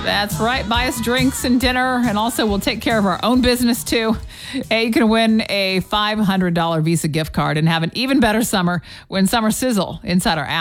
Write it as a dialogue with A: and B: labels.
A: That's right. Buy us drinks and dinner, and also we'll take care of our own business, too. Hey, you can win a $500 Visa gift card and have an even better summer when Summer Sizzle inside our app.